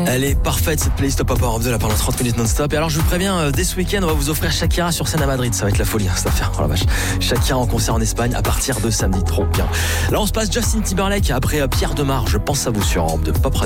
Elle est parfaite cette playlist Top Power of 2 là pendant 30 minutes non-stop. Et alors je vous préviens, dès ce week-end on va vous offrir Shakira sur scène à Madrid. Ça va être la folie, cette affaire. Oh la vache. Shakira en concert en Espagne à partir de samedi. Trop bien. Là on se passe Justin Timberlake après Pierre Demar. Je pense à vous sur Europe 2 Pop Radio.